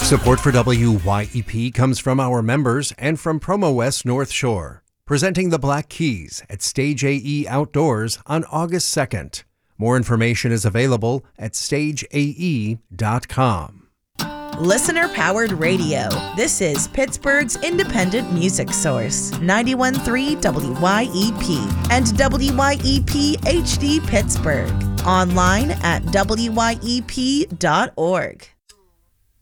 Support for WYEP comes from our members and from Promo West North Shore, presenting the Black Keys at Stage AE Outdoors on August 2nd. More information is available at stageae.com. Listener-powered radio. This is Pittsburgh's independent music source, 91.3 WYEP and WYEP HD Pittsburgh. Online at wyep.org.